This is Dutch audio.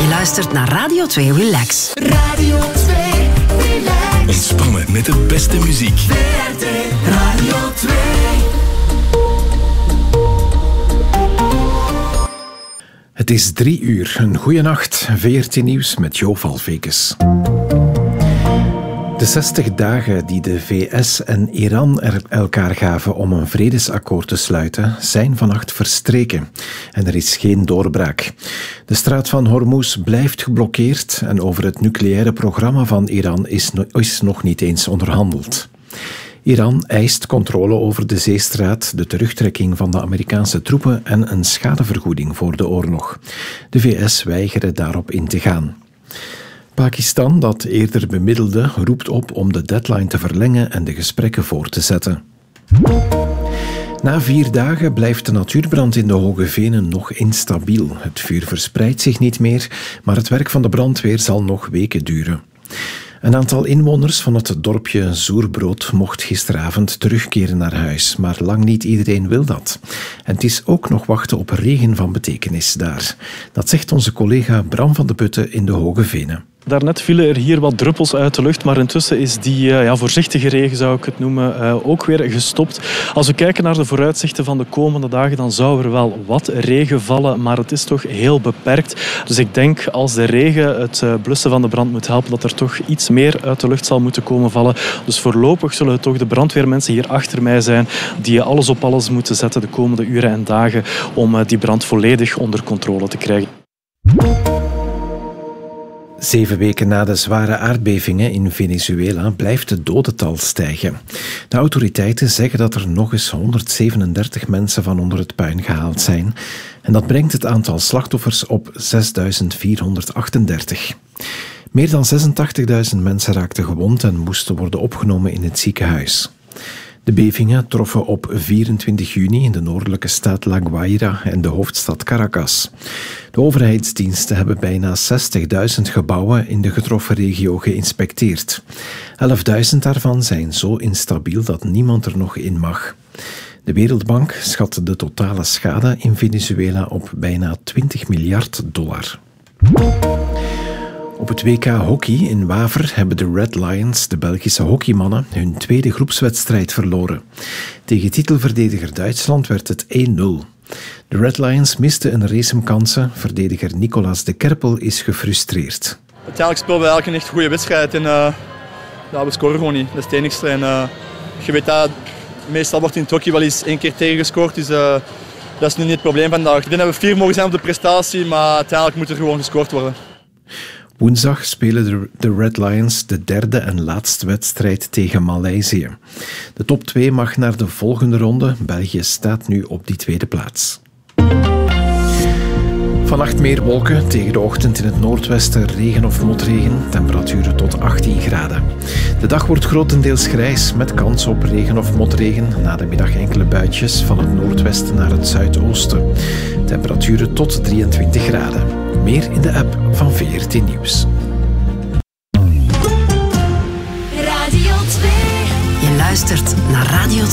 Je luistert naar Radio 2 Relax. Radio 2 Relax. Ontspannen met de beste muziek. VRT Radio 2. Het is 3 uur. Een goeie nacht. VRT Nieuws met Jo Valvekes. De 60 dagen die de VS en Iran elkaar gaven om een vredesakkoord te sluiten, zijn vannacht verstreken. En er is geen doorbraak. De straat van Hormuz blijft geblokkeerd en over het nucleaire programma van Iran is nog niet eens onderhandeld. Iran eist controle over de zeestraat, de terugtrekking van de Amerikaanse troepen en een schadevergoeding voor de oorlog. De VS weigeren daarop in te gaan. Pakistan, dat eerder bemiddelde, roept op om de deadline te verlengen en de gesprekken voor te zetten. Na 4 dagen blijft de natuurbrand in de Hoge Venen nog instabiel. Het vuur verspreidt zich niet meer, maar het werk van de brandweer zal nog weken duren. Een aantal inwoners van het dorpje Zoerbrood mocht gisteravond terugkeren naar huis, maar lang niet iedereen wil dat. En het is ook nog wachten op regen van betekenis daar. Dat zegt onze collega Bram van de Putten in de Hoge Venen. Daarnet vielen er hier wat druppels uit de lucht, maar intussen is die voorzichtige regen, zou ik het noemen, ook weer gestopt. Als we kijken naar de vooruitzichten van de komende dagen, dan zou er wel wat regen vallen, maar het is toch heel beperkt. Dus ik denk, als de regen het blussen van de brand moet helpen, dat er toch iets meer uit de lucht zal moeten komen vallen. Dus voorlopig zullen het toch de brandweermensen hier achter mij zijn die alles op alles moeten zetten de komende uren en dagen om die brand volledig onder controle te krijgen. 7 weken na de zware aardbevingen in Venezuela blijft het dodental stijgen. De autoriteiten zeggen dat er nog eens 137 mensen van onder het puin gehaald zijn. En dat brengt het aantal slachtoffers op 6.438. Meer dan 86.000 mensen raakten gewond en moesten worden opgenomen in het ziekenhuis. De bevingen troffen op 24 juni in de noordelijke staat La Guaira en de hoofdstad Caracas. De overheidsdiensten hebben bijna 60.000 gebouwen in de getroffen regio geïnspecteerd. 11.000 daarvan zijn zo instabiel dat niemand er nog in mag. De Wereldbank schat de totale schade in Venezuela op bijna $20 miljard. Op het WK Hockey in Waver hebben de Red Lions, de Belgische hockeymannen, hun tweede groepswedstrijd verloren. Tegen titelverdediger Duitsland werd het 1-0. De Red Lions misten een race kansen. Verdediger Nicolas de Kerpel is gefrustreerd. Uiteindelijk spelen we eigenlijk een echt goede wedstrijd en we scoren gewoon niet. Dat is het enigste. En je weet dat meestal wordt in het hockey wel eens 1 keer tegengescoord, dus dat is nu niet het probleem vandaag. Ik denk dat we 4 mogen zijn op de prestatie, maar uiteindelijk moet er gewoon gescoord worden. Woensdag spelen de Red Lions de derde en laatste wedstrijd tegen Maleisië. De top 2 mag naar de volgende ronde. België staat nu op die tweede plaats. Vannacht meer wolken, tegen de ochtend in het noordwesten regen of motregen, temperaturen tot 18 graden. De dag wordt grotendeels grijs met kans op regen of motregen, na de middag enkele buitjes van het noordwesten naar het zuidoosten. Temperaturen tot 23 graden. Meer in de app van VRT Nieuws. Je luistert naar Radio 2